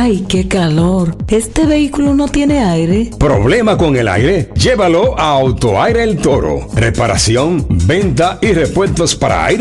¡Ay, qué calor! ¿Este vehículo no tiene aire? ¿Problema con el aire? Llévalo a Autoaire El Toro. Reparación, venta y repuestos para aire